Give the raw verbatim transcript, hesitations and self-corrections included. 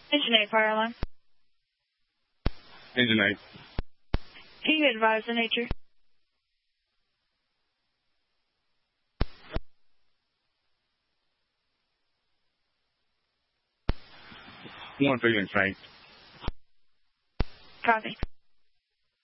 Engine eight, fire alarm. Engine eight. Can you advise the nature? One feeling faint. Copy.